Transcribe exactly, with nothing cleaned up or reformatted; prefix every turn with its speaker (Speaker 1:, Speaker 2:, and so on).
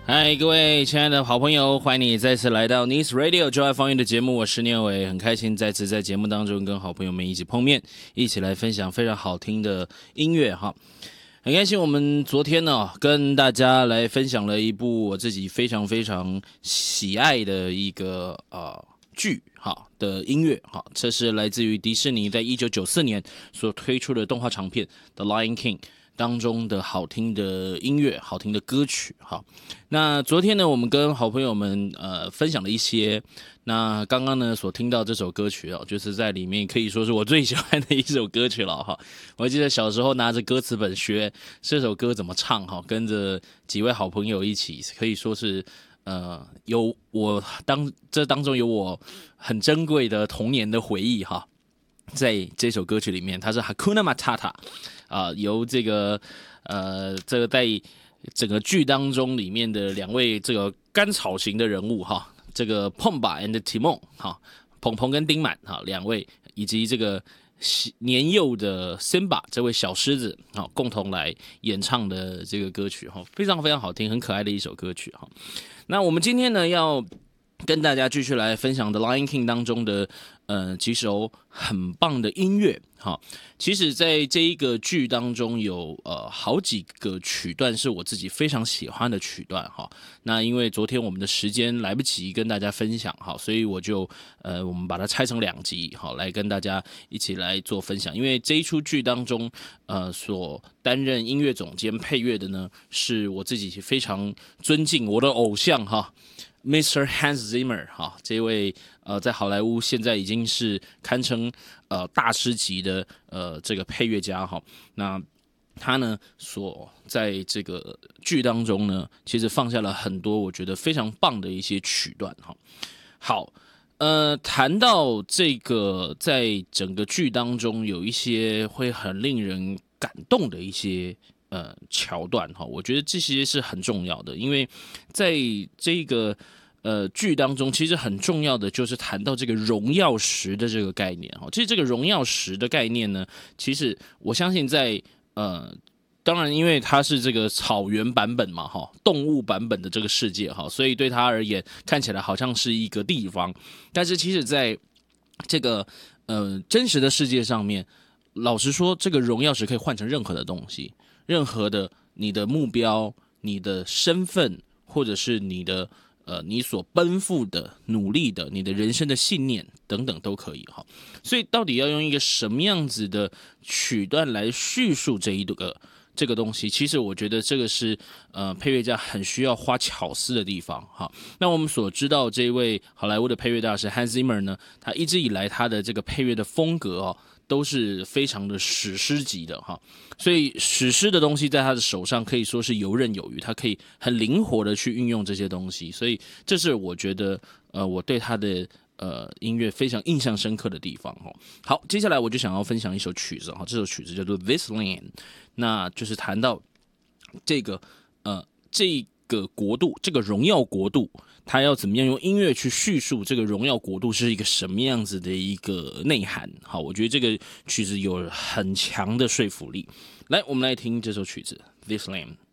Speaker 1: 嗨，各位亲爱的好朋友，欢迎你再次来到 Nice Radio 就爱方言的节目，我是念伟，很开心再次在节目当中跟好朋友们一起碰面，一起来分享非常好听的音乐哈。很开心，我们昨天呢跟大家来分享了一部我自己非常非常喜爱的一个呃剧哈的音乐哈，这是来自于迪士尼在一九九四年所推出的动画长片《The Lion King》当中的好听的音乐、好听的歌曲哈。那昨天呢，我们跟好朋友们呃分享了一些。那刚刚呢所听到这首歌曲哦，就是在里面可以说是我最喜欢的一首歌曲了哈。我记得小时候拿着歌词本学这首歌怎么唱哈，跟着几位好朋友一起，可以说是呃有我当这当中有我很珍贵的童年的回忆哈。在这首歌曲里面，它是 Hakuna Matata 啊、呃，由这个呃这个在整个剧当中里面的两位这个甘草型的人物哈，这个 Pumbaa and Timon 哈，鹏鹏跟丁满哈两位，以及这个年幼的 Simba 这位小狮子哈，共同来演唱的这个歌曲哈，非常非常好听，很可爱的一首歌曲哈。那我们今天呢要跟大家继续来分享的《Lion King》当中的呃几首很棒的音乐哈。其实在这一个剧当中有呃好几个曲段是我自己非常喜欢的曲段哈。那因为昨天我们的时间来不及跟大家分享哈，所以我就呃我们把它拆成两集好来跟大家一起来做分享。因为这一出剧当中呃所担任音乐总监配乐的呢是我自己非常尊敬我的偶像哈。Mister Hans Zimmer 哈，这位呃在好莱坞现在已经是堪称呃大师级的呃这个配乐家哈。那他呢所在这个剧当中呢，其实放下了很多我觉得非常棒的一些曲段哈。好，呃，谈到这个在整个剧当中有一些会很令人感动的一些。呃，桥段哈，我觉得这些是很重要的，因为在这个呃剧当中，其实很重要的就是谈到这个荣耀石的这个概念哈。其实这个荣耀石的概念呢，其实我相信在呃，当然因为它是这个草原版本嘛哈，动物版本的这个世界哈，所以对它而言看起来好像是一个地方，但是其实在这个呃真实的世界上面，老实说，这个荣耀石可以换成任何的东西。任何的你的目标、你的身份，或者是你的呃你所奔赴的、努力的、你的人生的信念等等都可以哈。所以到底要用一个什么样子的曲段来叙述这一个这个东西？其实我觉得这个是呃配乐家很需要花巧思的地方哈。那我们所知道这位好莱坞的配乐大师 Hans Zimmer 呢，他一直以来他的这个配乐的风格哦。都是非常的史诗级的哈，所以史诗的东西在他的手上可以说是游刃有余，他可以很灵活的去运用这些东西，所以这是我觉得呃我对他的呃音乐非常印象深刻的地方哈。好，接下来我就想要分享一首曲子哈，这首曲子叫做《This Land》，那就是谈到这个呃这个国度，这个荣耀国度。他要怎么样用音乐去叙述这个荣耀国度是一个什么样子的一个内涵？好，我觉得这个曲子有很强的说服力。来，我们来听这首曲子《This Land》。